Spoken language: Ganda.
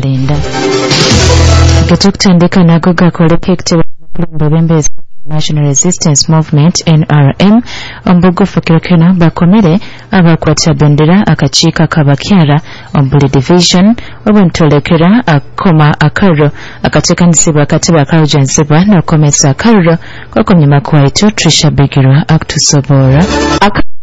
Kalinda. Getokutandika nago gakoleka ekitebwa Bembezi National Resistance Movement NRM ombugufu kirokeno bakomere abakwata bendera akakiika kabakyala ombuli division obuntolekera akoma akarro akateekanisibwa akatibwa akarujanzibwa n'okomesa akarro kokomye makwaitu Trisha Bigirwa akutusobora